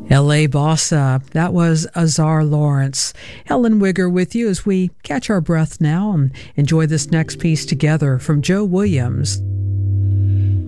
L.A. Bossa, that was Azar Lawrence. Helen Wigger with you as we catch our breath now and enjoy this next piece together from Joe Williams.